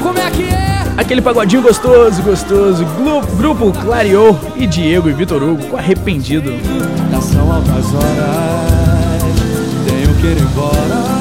como é que é? Aquele pagodinho gostoso. Grupo Clareou e Diego e Vitor Hugo com Arrependido. Já são altas horas, tenho que ir embora.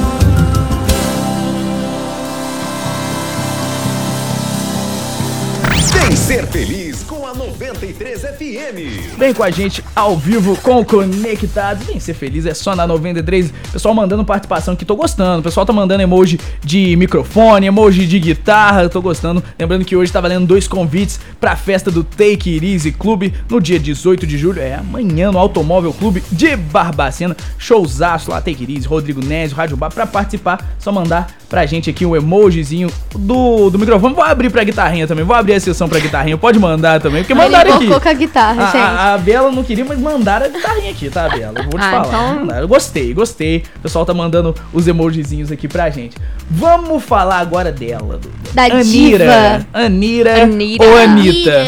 Vem ser feliz com a 93 FM. Vem com a gente ao vivo com o Conectados. Vem ser feliz, é só na 93. Pessoal mandando participação aqui, tô gostando. O pessoal tá mandando emoji de microfone, emoji de guitarra, tô gostando. Lembrando que hoje tá valendo 2 convites pra festa do Take It Easy Clube no dia 18 de julho. É amanhã no Automóvel Clube de Barbacena. Showzaço lá, Take It Easy, Rodrigo Nézio, Rádio Bar. Pra participar, só mandar pra gente aqui o emojizinho do microfone. Vou abrir pra guitarrinha também, vou abrir a sessão pra guitarrinha. Pode mandar também, porque mandaram aqui. Com a guitarra, gente. A Bela não queria, mas mandaram a guitarrinha aqui, tá, Bela? Eu vou te falar. Então... Eu gostei. O pessoal tá mandando os emojizinhos aqui pra gente. Vamos falar agora dela, da Anira. diva. Anira ou Anitta.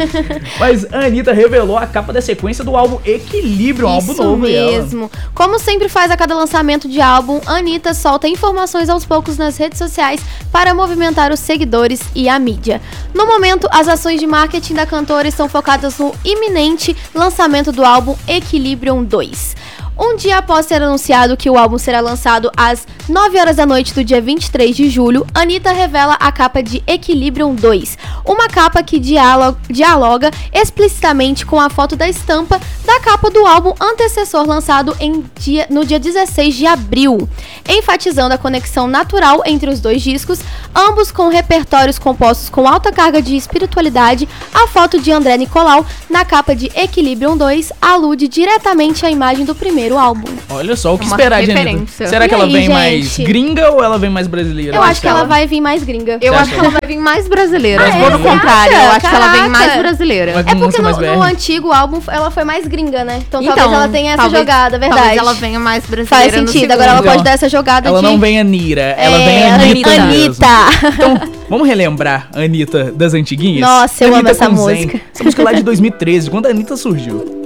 Mas a Anitta revelou a capa da sequência do álbum Equilíbrio, um álbum novo. Isso mesmo. Como sempre faz a cada lançamento de álbum, a Anitta solta informações aos poucos nas redes sociais para movimentar os seguidores e a mídia. No momento, as ações de marketing da cantora estão focadas no iminente lançamento do álbum Equilibrium 2. Um dia após ser anunciado que o álbum será lançado às 9 horas da noite do dia 23 de julho, Anitta revela a capa de Equilibrium 2, uma capa que dialoga explicitamente com a foto da estampa da capa do álbum antecessor lançado no dia 16 de abril, enfatizando a conexão natural entre os dois discos, ambos com repertórios compostos com alta carga de espiritualidade. A foto de André Nicolau na capa de Equilibrium 2 alude diretamente à imagem do primeiro álbum. Olha só, o que esperar de Anitta? Será que ela vem mais gringa ou ela vem mais brasileira? Eu acho que ela vai vir mais gringa. Eu acho que ela vai vir mais brasileira. Mas no contrário, eu acho que ela vem mais brasileira. É porque no antigo álbum ela foi mais gringa, né? Então talvez ela tenha essa jogada, verdade. Talvez ela venha mais brasileira. Faz sentido, agora ela pode dar essa jogada ela não vem Anira, ela vem Anitta. Então, vamos relembrar a Anitta das antiguinhas? Nossa, eu amo essa música. Essa música lá de 2013, quando a Anitta surgiu.